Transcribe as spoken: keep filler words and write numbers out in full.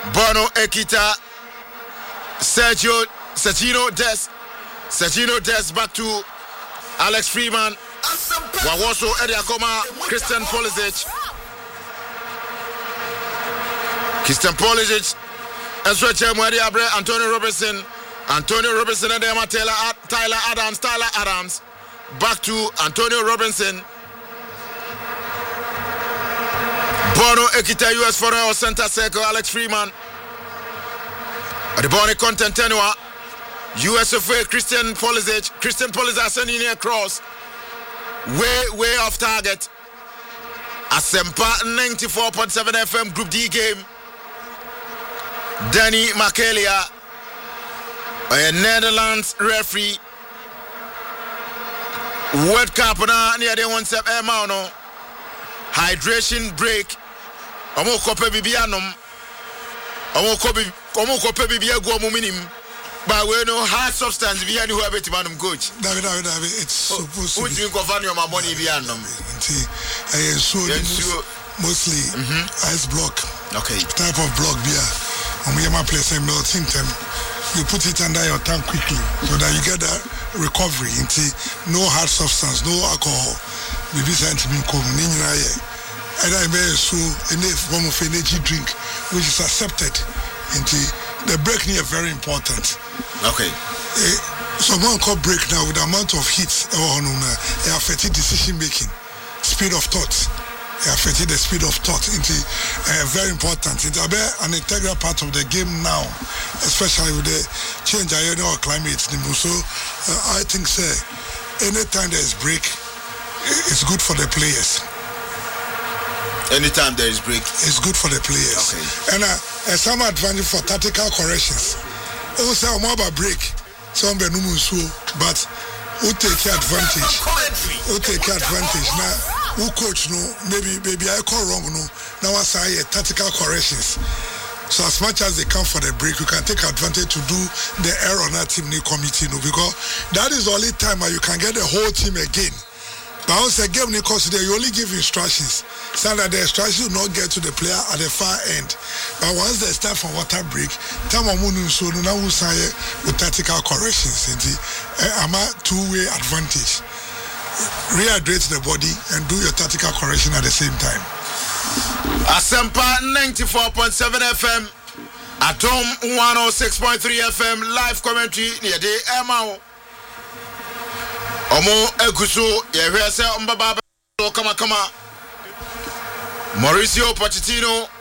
Bono Ekita, Sergio, Sergino Des, Sergino Des back to Alex Freeman, Wawoso Ediakoma, Christian Pulisic, Christian Pulisic, Ezra Chemwedi Abre, Antonio Robertson, Antonio Robertson and Emma Taylor, Tyler Adams, Tyler Adams, back to Antonio Robinson. Bono Ekita, U S foreign center circle, Alex Freeman. The Bonnie content tenua, U S F A, Christian Pulisic, Christian Pulisic sending a cross, way, way off target. Asempa ninety-four point seven F M Group D game. Danny Makelia, a Netherlands referee. World Cup na near the one step Emano. Hydration break. Omo kope bibianom. Omo kope omo kope bibia go omo minim. But we know hard substance biya ni who abeti manum coach. David David David it's supposed to be. Who drink of any of my money bianom. See, I so mostly ice block. Okay. Type of block beer. Omo yema place a melting them. You put it under your tongue quickly so that you get that recovery. Into no hard substance, no alcohol. Bibi sentiment come ni nyina ye. And I may so any form of energy drink which is accepted. Into the break here very important. Okay. Uh, someone called break now with the amount of heat or no, it affected decision making, speed of thought. It affected the speed of thought. Into uh, very important. It's an integral part of the game now, especially with the change in our climate. So uh, I think say anytime there is break, it's good for the players. Anytime there is break, it's good for the players. Okay. And uh, uh, some advantage for tactical corrections. It will say more about break. Some be no so, but who take advantage? Who take advantage now? Who coach no? Maybe maybe I call wrong no. Now I say tactical corrections. So as much as they come for the break, you can take advantage to do the error on that team committee no, because that is the only time where you can get the whole team again. But once a game they consider, you only give instructions. So that the instructions will not get to the player at the far end. But once they start for water break, time on moon so now we say with tactical corrections. I'm a two-way advantage. Rehydrate the body and do your tactical correction at the same time. Asempa ninety-four point seven F M, Atom one oh six point three F M, live commentary near the Emma. Omo Egusu, Yehwese Mbaba, Kama Kama, Mauricio Pochettino,